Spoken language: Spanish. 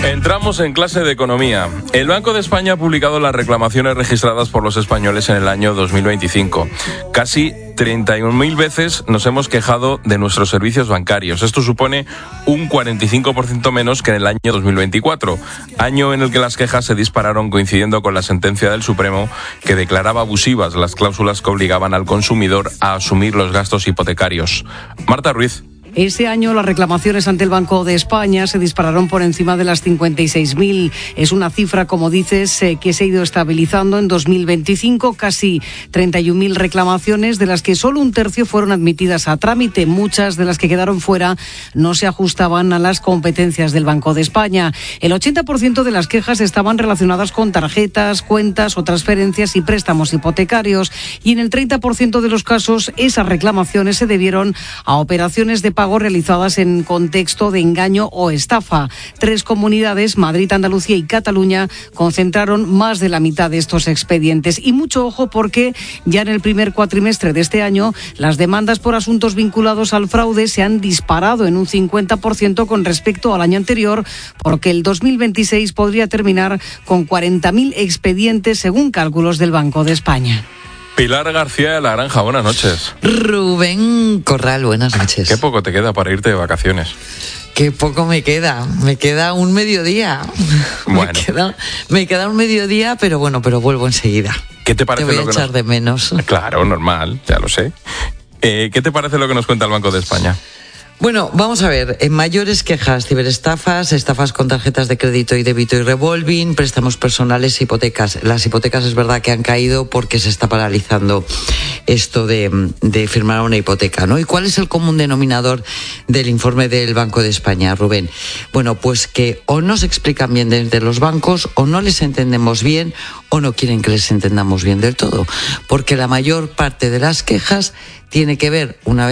Entramos en clase de economía. El Banco de España ha publicado las reclamaciones registradas por los españoles en el año 2025. Casi 31.000 veces nos hemos quejado de nuestros servicios bancarios. Esto supone un 45% menos que en el año 2024, año en el que las quejas se dispararon coincidiendo con la sentencia del Supremo que declaraba abusivas las cláusulas que obligaban al consumidor a asumir los gastos hipotecarios. Marta Ruiz. Este año las reclamaciones ante el Banco de España se dispararon por encima de las 56.000. Es una cifra, como dices, que se ha ido estabilizando en 2025. Casi 31.000 reclamaciones, de las que solo un tercio fueron admitidas a trámite. Muchas de las que quedaron fuera no se ajustaban a las competencias del Banco de España. El 80% de las quejas estaban relacionadas con tarjetas, cuentas o transferencias y préstamos hipotecarios. Y en el 30% de los casos, esas reclamaciones se debieron a operaciones de pago realizadas en contexto de engaño o estafa. 3 comunidades, Madrid, Andalucía y Cataluña, concentraron más de la mitad de estos expedientes. Y mucho ojo, porque ya en el primer cuatrimestre de este año las demandas por asuntos vinculados al fraude se han disparado en un 50% con respecto al año anterior, porque el 2026 podría terminar con 40.000 expedientes según cálculos del Banco de España. Pilar García de la Granja, buenas noches. Rubén Corral, buenas noches. Qué poco te queda para irte de vacaciones. Qué poco me queda un mediodía. Bueno. Me queda un mediodía, pero vuelvo enseguida. ¿Qué te parece? Te voy a echar de menos. Claro, normal, ya lo sé. ¿Qué te parece lo que nos cuenta el Banco de España? Bueno, vamos a ver, en mayores quejas, ciberestafas, estafas con tarjetas de crédito y débito y revolving, préstamos personales, hipotecas. Las hipotecas es verdad que han caído porque se está paralizando esto de firmar una hipoteca, ¿no? ¿Y cuál es el común denominador del informe del Banco de España, Rubén? Bueno, pues que o no se explican bien desde los bancos, o no les entendemos bien, o no quieren que les entendamos bien del todo. Porque la mayor parte de las quejas tiene que ver, una vez